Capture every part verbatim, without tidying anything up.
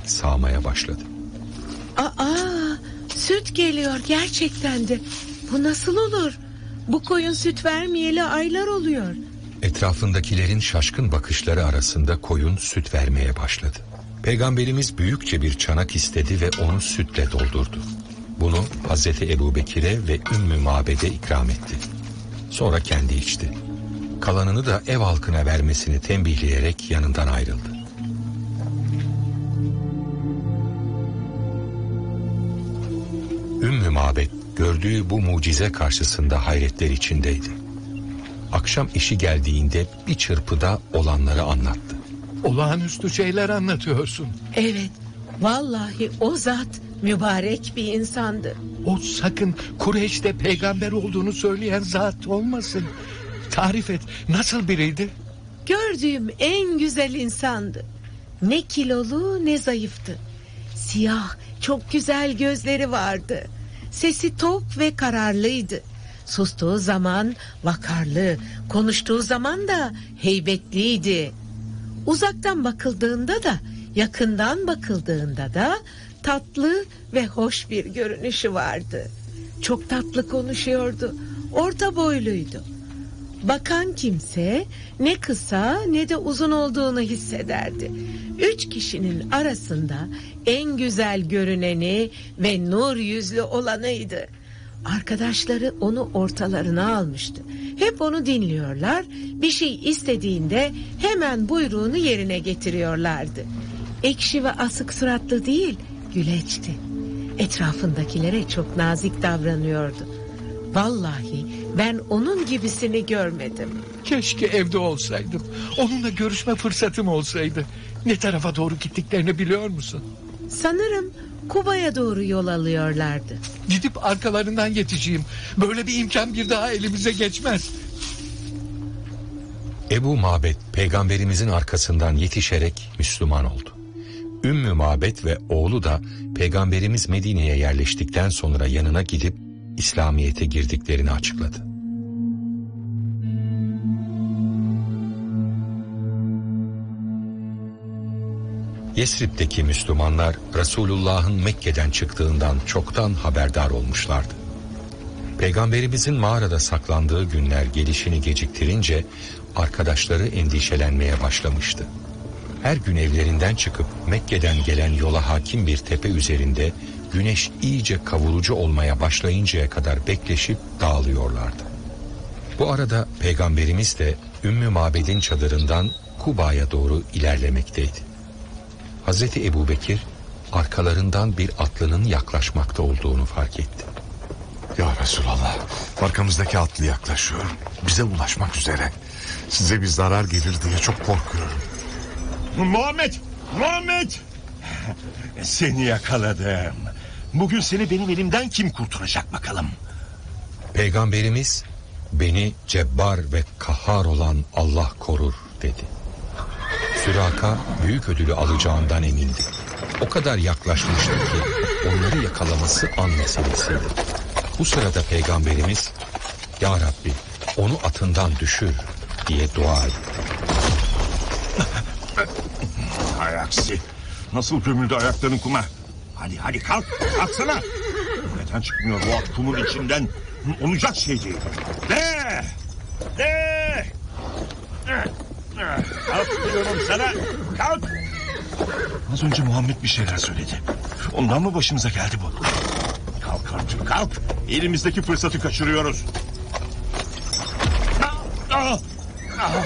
sağmaya başladı. Aa, süt geliyor gerçekten de. Bu nasıl olur? Bu koyun süt vermeyeli aylar oluyor. Etrafındakilerin şaşkın bakışları arasında koyun süt vermeye başladı. Peygamberimiz büyükçe bir çanak istedi ve onu sütle doldurdu. Bunu Hazreti Ebubekir'e ve Ümmü Mabed'e ikram etti. Sonra kendi içti. Kalanını da ev halkına vermesini tembihleyerek yanından ayrıldı. Ümmü Mabed gördüğü bu mucize karşısında hayretler içindeydi. Akşam işi geldiğinde bir çırpıda olanları anlattı. Olağanüstü şeyler anlatıyorsun. Evet, vallahi o zat mübarek bir insandı. O sakın Kureyş'te peygamber olduğunu söyleyen zat olmasın. Tarif et, nasıl biriydi? Gördüğüm en güzel insandı. Ne kilolu ne zayıftı. Siyah, çok güzel gözleri vardı. Sesi tok ve kararlıydı. Sustuğu zaman vakarlı, konuştuğu zaman da heybetliydi. Uzaktan bakıldığında da, yakından bakıldığında da tatlı ve hoş bir görünüşü vardı. Çok tatlı konuşuyordu. Orta boyluydu. Bakan kimse ne kısa ne de uzun olduğunu hissederdi. Üç kişinin arasında en güzel görüneni ve nur yüzlü olanıydı. Arkadaşları onu ortalarına almıştı. Hep onu dinliyorlar, bir şey istediğinde hemen buyruğunu yerine getiriyorlardı. Ekşi ve asık suratlı değil, güleçti. Etrafındakilere çok nazik davranıyordu. Vallahi ben onun gibisini görmedim. Keşke evde olsaydım. Onunla görüşme fırsatım olsaydı. Ne tarafa doğru gittiklerini biliyor musun? Sanırım Kuba'ya doğru yol alıyorlardı. Gidip arkalarından yetişeyim. Böyle bir imkan bir daha elimize geçmez. Ebu Mabed peygamberimizin arkasından yetişerek Müslüman oldu. Ümmü Mabed ve oğlu da peygamberimiz Medine'ye yerleştikten sonra yanına gidip İslamiyet'e girdiklerini açıkladı. Yesrib'deki Müslümanlar Resulullah'ın Mekke'den çıktığından çoktan haberdar olmuşlardı. Peygamberimizin mağarada saklandığı günler gelişini geciktirince arkadaşları endişelenmeye başlamıştı. Her gün evlerinden çıkıp Mekke'den gelen yola hakim bir tepe üzerinde güneş iyice kavurucu olmaya başlayıncaya kadar bekleşip dağılıyorlardı. Bu arada Peygamberimiz de Ümmü Mabed'in çadırından Kuba'ya doğru ilerlemekteydi. Hazreti Ebubekir arkalarından bir atlının yaklaşmakta olduğunu fark etti. Ya Resulallah, arkamızdaki atlı yaklaşıyor. Bize ulaşmak üzere. Size bir zarar gelir diye çok korkuyorum. Muhammed! Muhammed! Seni yakaladım. Bugün seni benim elimden kim kurtaracak bakalım? Peygamberimiz beni cebbar ve kahhar olan Allah korur dedi. Süraka büyük ödülü alacağından emindi. O kadar yaklaşmıştı ki onları yakalaması an meselesiydi. Bu sırada Peygamberimiz "Ya Rabbi, onu atından düşür" diye dua etti. Hay aksi. Nasıl gömüldü ayakların kuma? Hadi hadi kalk, kalksana. Neden çıkmıyor bu at kumun içinden? Olacak şey değil. De! De! Kalk diyorum sana, kalk! Az önce Muhammed bir şeyler söyledi. Ondan mı başımıza geldi bu? Kalk artık, kalk! Elimizdeki fırsatı kaçırıyoruz. Ah! Ah!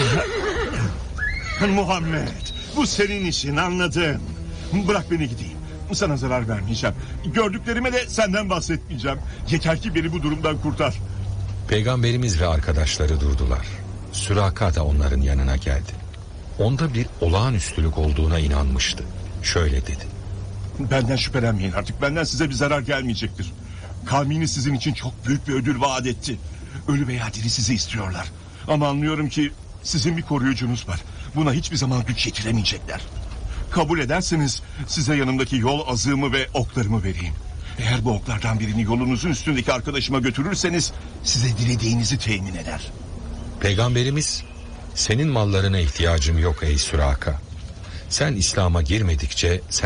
Ah! Muhammed, bu senin işin, anladım. Bırak beni gideyim. Sana zarar vermeyeceğim. Gördüklerime de senden bahsetmeyeceğim. Yeter ki beni bu durumdan kurtar. Peygamberimiz ve arkadaşları durdular. Süraka da onların yanına geldi. Onda bir olağanüstülük olduğuna inanmıştı. Şöyle dedi: Benden şüphelenmeyin artık. Benden size bir zarar gelmeyecektir. Kavminiz sizin için çok büyük bir ödül vaat etti. Ölü veya diri sizi istiyorlar. Ama anlıyorum ki sizin bir koruyucunuz var. Buna hiçbir zaman güç yetiremeyecekler. Kabul ederseniz size yanımdaki yol azığımı ve oklarımı vereyim. Eğer bu oklardan birini yolunuzun üstündeki arkadaşıma götürürseniz size dilediğinizi temin eder. Peygamberimiz, senin mallarına ihtiyacım yok ey Süraka. Sen İslam'a girmedikçe sen